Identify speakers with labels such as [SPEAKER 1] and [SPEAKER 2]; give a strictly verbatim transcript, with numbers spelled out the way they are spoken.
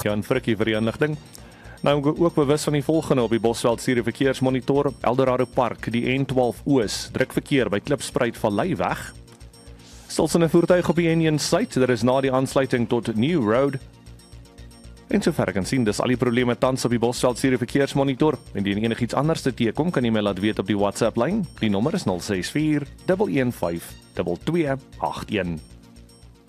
[SPEAKER 1] Dankie aan Frikkie vir die inligting. Nou ook bewus van die volgende op die Bosveld Stuur verkeersmonitor, Eldorado Park, die N twaalf Oos, druk verkeer by Klipspruit Vallei weg. Stilsende voertuig op die N een suid, dit is na die aansluiting tot New Road. En sover ek kan sien, dis al die probleme tans op die Bosveld Stuur verkeersmonitor. Indien enigiets anders te teekom, kan jy my laat weet op die WhatsApp lyn. Die nommer is nul ses vier, een een vyf, twee twee agt een.